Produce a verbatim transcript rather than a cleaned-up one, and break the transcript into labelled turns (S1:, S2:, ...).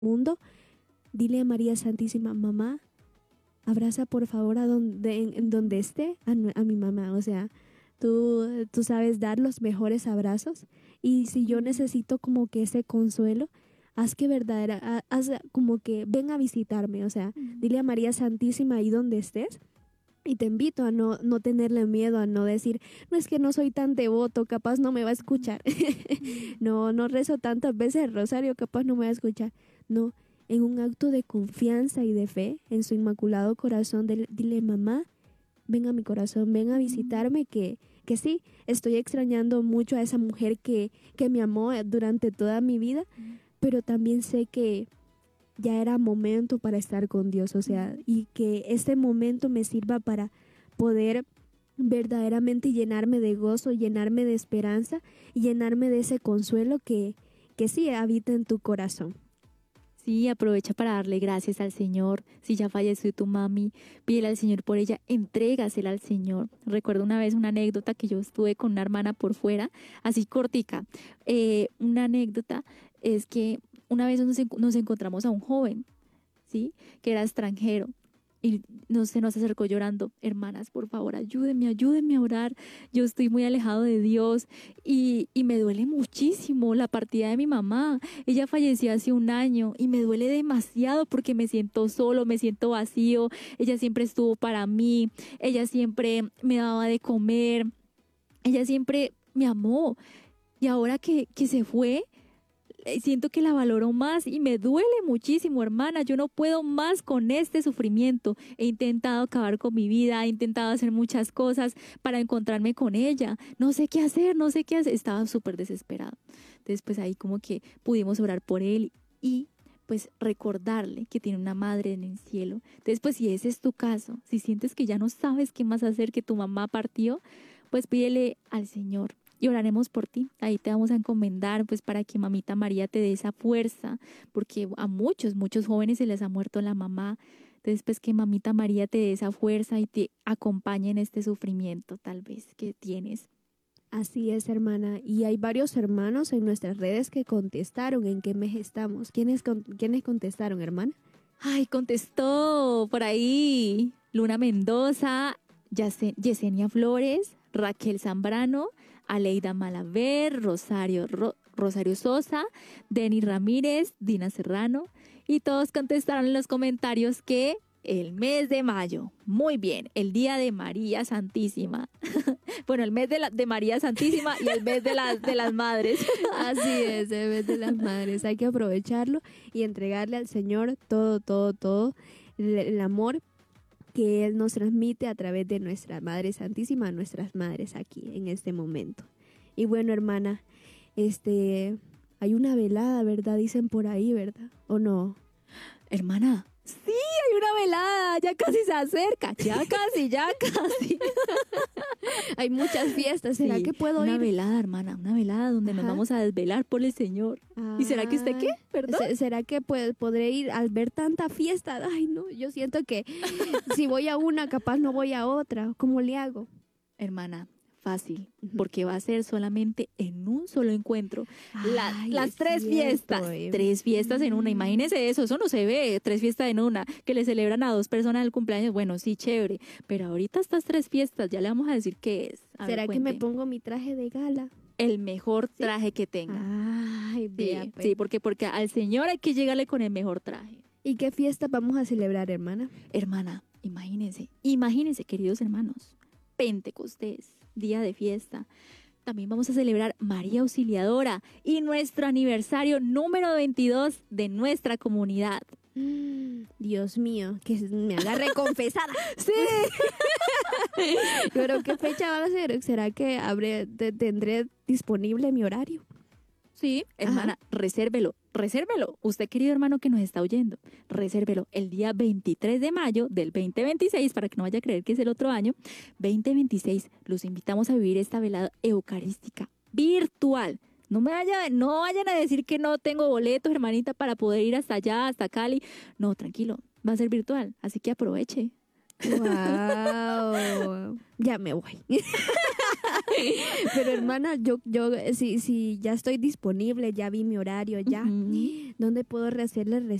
S1: mundo, dile a María Santísima, mamá, abraza por favor a donde, en, en donde esté a, a mi mamá. O sea, tú, tú sabes dar los mejores abrazos, y si yo necesito como que ese consuelo, haz que verdadera, haz como que ven a visitarme. O sea, dile a María Santísima ahí donde estés. Y te invito a no, no tenerle miedo, a no decir, no, es que no soy tan devoto, capaz no me va a escuchar. no, no rezo tantas veces el rosario, capaz no me va a escuchar. No, en un acto de confianza y de fe en su inmaculado corazón, dile, dile, mamá, ven a mi corazón, ven a visitarme, que, que sí, estoy extrañando mucho a esa mujer que, que me amó durante toda mi vida, pero también sé que ya era momento para estar con Dios, o sea, y que este momento me sirva para poder verdaderamente llenarme de gozo, llenarme de esperanza y llenarme de ese consuelo que, que sí habita en tu corazón.
S2: Sí, aprovecha para darle gracias al Señor. Si ya falleció tu mami, pídele al Señor por ella, entrégasela al Señor. Recuerdo una vez una anécdota que yo estuve con una hermana por fuera, así cortica. Eh, una anécdota es que una vez nos, nos encontramos a un joven, ¿sí? Que era extranjero. Y no, se nos acercó llorando, hermanas, por favor, ayúdenme, ayúdenme a orar. Yo estoy muy alejado de Dios y, y me duele muchísimo la partida de mi mamá. Ella falleció hace un año y me duele demasiado porque me siento solo, me siento vacío. Ella siempre estuvo para mí, ella siempre me daba de comer, ella siempre me amó. Y ahora que, que se fue, siento que la valoro más y me duele muchísimo, hermana. Yo no puedo más con este sufrimiento. He intentado acabar con mi vida, he intentado hacer muchas cosas para encontrarme con ella. No sé qué hacer, no sé qué hacer. Estaba súper desesperado. Entonces, pues ahí como que pudimos orar por él y pues recordarle que tiene una madre en el cielo. Entonces, pues si ese es tu caso, si sientes que ya no sabes qué más hacer, que tu mamá partió, pues pídele al Señor. Y oraremos por ti. Ahí te vamos a encomendar, pues, para que mamita María te dé esa fuerza, porque a muchos, muchos jóvenes se les ha muerto la mamá. Entonces, pues, que mamita María te dé esa fuerza y te acompañe en este sufrimiento, tal vez, que tienes.
S1: Así es, hermana. Y hay varios hermanos en nuestras redes que contestaron en qué mes estamos. ¿Quiénes, con, ¿quiénes contestaron, hermana?
S2: Ay, contestó por ahí Luna Mendoza, Yesenia Flores, Raquel Zambrano, Aleida Malaver, Rosario, Ro, Rosario Sosa, Denny Ramírez, Dina Serrano, y todos contestaron en los comentarios que el mes de mayo, muy bien, el día de María Santísima. Bueno, el mes de, la, de María Santísima y el mes de, la, de las madres.
S1: Así es, el mes de las madres. Hay que aprovecharlo y entregarle al Señor todo, todo, todo el, el amor que Él nos transmite a través de nuestra Madre Santísima, nuestras madres aquí en este momento. Y bueno, hermana, este, hay una velada, ¿verdad? Dicen por ahí, ¿verdad? ¿O no?
S2: Hermana, sí, hay una velada, ya casi se acerca, ya casi, ya casi.
S1: Hay muchas fiestas, ¿será
S2: sí,
S1: que puedo
S2: una
S1: ir?
S2: Una velada, hermana, una velada donde Ajá. nos vamos a desvelar por el Señor. Ah, ¿y será que usted qué? ¿Perdón?
S1: ¿Será que pues, podré ir al ver tanta fiesta? Ay, no, yo siento que si voy a una, capaz no voy a otra. ¿Cómo le hago?
S2: Hermana, fácil, porque va a ser solamente en un solo encuentro. La, Ay, las tres cierto, fiestas, eh. tres fiestas en una, imagínense eso, eso no se ve, tres fiestas en una, que le celebran a dos personas el cumpleaños, bueno, sí, chévere, pero ahorita estas tres fiestas, ya le vamos a decir qué es. A
S1: ¿Será
S2: ver,
S1: que me pongo mi traje de gala?
S2: El mejor traje ¿Sí? que tenga.
S1: Ay, vea,
S2: sí,
S1: pues.
S2: sí, porque, porque al Señor hay que llegarle con el mejor traje.
S1: ¿Y qué fiesta vamos a celebrar, hermana?
S2: Hermana, imagínense, imagínense, queridos hermanos, Pentecostés, día de fiesta. También vamos a celebrar María Auxiliadora y nuestro aniversario número veintidós de nuestra comunidad.
S1: Mm, Dios mío, que me haga reconfesada.
S2: Sí.
S1: Pero ¿qué fecha van a ser? ¿Será que habré, te, tendré disponible mi horario?
S2: Sí, hermana, Ajá. resérvelo, resérvelo. Usted, querido hermano que nos está oyendo, resérvelo el día veintitrés de mayo del veinte veintiséis, para que no vaya a creer que es el otro año, veinte veintiséis. Los invitamos a vivir esta velada eucarística virtual. No me vaya, no vayan a decir que no tengo boletos, hermanita, para poder ir hasta allá, hasta Cali. No, tranquilo, va a ser virtual, así que aproveche.
S1: Wow. Ya me voy. Pero hermana, yo, yo si, si ya estoy disponible, ya vi mi horario, ya,
S2: Ujú.
S1: ¿dónde puedo hacerle